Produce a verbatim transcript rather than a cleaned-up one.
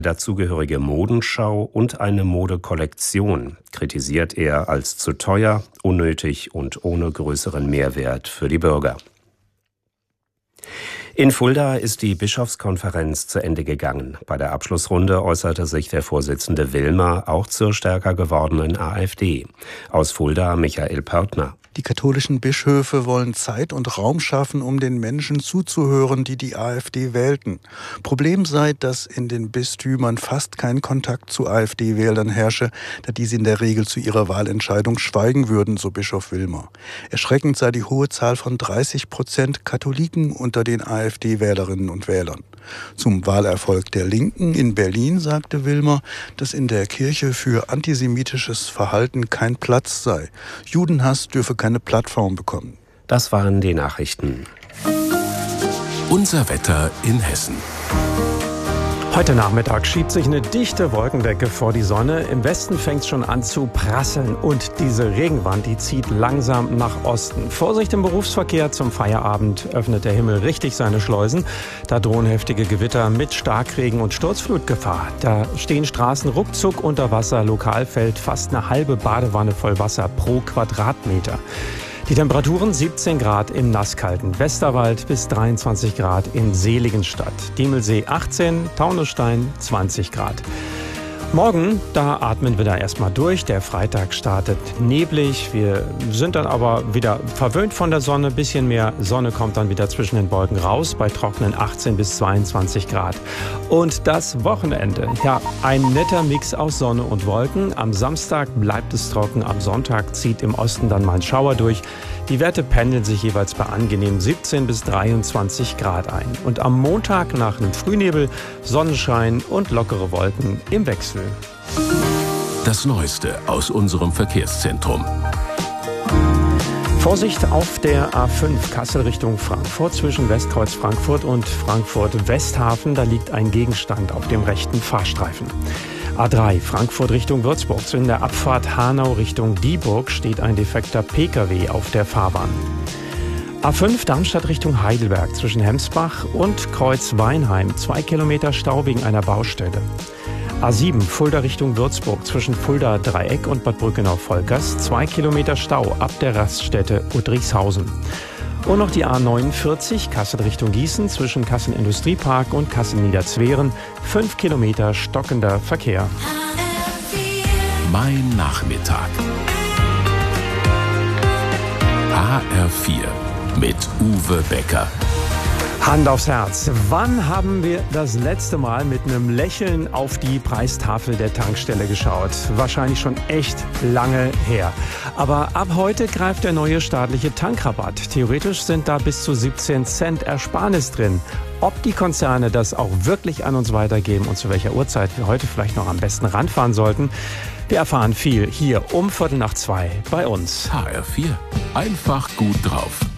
dazugehörige Modenschau und eine Modekollektion kritisiert er als zu teuer, unnötig und ohne größeren Mehrwert für die Bürger. In Fulda ist die Bischofskonferenz zu Ende gegangen. Bei der Abschlussrunde äußerte sich der Vorsitzende Willmer auch zur stärker gewordenen AfD. Aus Fulda Michael Pörtner. Die katholischen Bischöfe wollen Zeit und Raum schaffen, um den Menschen zuzuhören, die die AfD wählten. Problem sei, dass in den Bistümern fast kein Kontakt zu AfD-Wählern herrsche, da diese in der Regel zu ihrer Wahlentscheidung schweigen würden, so Bischof Willmer. Erschreckend sei die hohe Zahl von dreißig Prozent Katholiken unter den AfD-Wählerinnen und Wählern. Zum Wahlerfolg der Linken in Berlin sagte Willmer, dass in der Kirche für antisemitisches Verhalten kein Platz sei. Judenhass dürfe keine Plattform bekommen. Das waren die Nachrichten. Unser Wetter in Hessen. Heute Nachmittag schiebt sich eine dichte Wolkendecke vor die Sonne. Im Westen fängt es schon an zu prasseln und diese Regenwand, die zieht langsam nach Osten. Vorsicht im Berufsverkehr, zum Feierabend öffnet der Himmel richtig seine Schleusen. Da drohen heftige Gewitter mit Starkregen und Sturzflutgefahr. Da stehen Straßen ruckzuck unter Wasser. Lokal fällt fast eine halbe Badewanne voll Wasser pro Quadratmeter. Die Temperaturen siebzehn Grad im nasskalten Westerwald bis dreiundzwanzig Grad in Seligenstadt. Diemelsee achtzehn, Taunusstein zwanzig Grad. Morgen, da atmen wir da erstmal durch. Der Freitag startet neblig. Wir sind dann aber wieder verwöhnt von der Sonne. Ein bisschen mehr Sonne kommt dann wieder zwischen den Wolken raus bei trockenen achtzehn bis zweiundzwanzig Grad. Und das Wochenende, ja, ein netter Mix aus Sonne und Wolken. Am Samstag bleibt es trocken, am Sonntag zieht im Osten dann mal ein Schauer durch. Die Werte pendeln sich jeweils bei angenehm siebzehn bis dreiundzwanzig Grad ein. Und am Montag nach einem Frühnebel Sonnenschein und lockere Wolken im Wechsel. Das Neueste aus unserem Verkehrszentrum. Vorsicht auf der A fünf Kassel Richtung Frankfurt zwischen Westkreuz Frankfurt und Frankfurt Westhafen. Da liegt ein Gegenstand auf dem rechten Fahrstreifen. A drei Frankfurt Richtung Würzburg. In der Abfahrt Hanau Richtung Dieburg steht ein defekter Pkw auf der Fahrbahn. A fünf Darmstadt Richtung Heidelberg zwischen Hemsbach und Kreuz-Weinheim. Zwei Kilometer Stau wegen einer Baustelle. A sieben Fulda Richtung Würzburg zwischen Fulda Dreieck und Bad Brückenau-Volkers. Zwei Kilometer Stau ab der Raststätte Udrichshausen. Und noch die A neunundvierzig Kassel Richtung Gießen zwischen Kassel Industriepark und Kassel Niederzweren. Fünf Kilometer stockender Verkehr. Mein Nachmittag. H R vier mit Uwe Becker. Hand aufs Herz. Wann haben wir das letzte Mal mit einem Lächeln auf die Preistafel der Tankstelle geschaut? Wahrscheinlich schon echt lange her. Aber ab heute greift der neue staatliche Tankrabatt. Theoretisch sind da bis zu siebzehn Cent Ersparnis drin. Ob die Konzerne das auch wirklich an uns weitergeben und zu welcher Uhrzeit wir heute vielleicht noch am besten ranfahren sollten, wir erfahren viel hier um Viertel nach zwei bei uns. H R vier. Einfach gut drauf.